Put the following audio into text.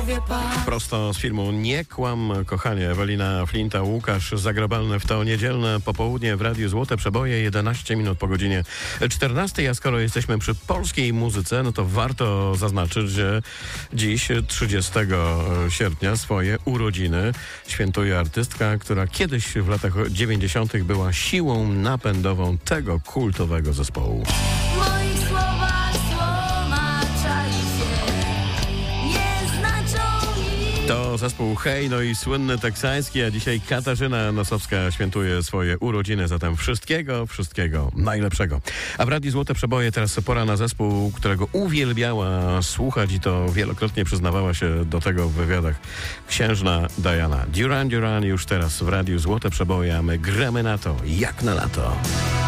powie pan. Prosto z filmu Nie kłam, kochanie. Ewelina Flinta, Łukasz Zagrabalny w to niedzielne popołudnie w Radiu Złote Przeboje, 11 minut po godzinie 14. A skoro jesteśmy przy polskiej muzyce, no to warto zaznaczyć, że dziś, 30 sierpnia, swoje urodziny świętuje artystka, która kiedyś w latach 90. była siłą napędową tego kultowego zespołu. Moich słowach słoma czai się, nie znaczą nic. To zespół Hej, no i słynny teksański, a dzisiaj Katarzyna Nosowska świętuje swoje urodziny, zatem wszystkiego najlepszego. A w Radiu Złote Przeboje teraz pora na zespół, którego uwielbiała słuchać i to wielokrotnie przyznawała się do tego w wywiadach, księżna Diana. Duran Duran już teraz w Radiu Złote Przeboje, a my gramy na to jak na lato.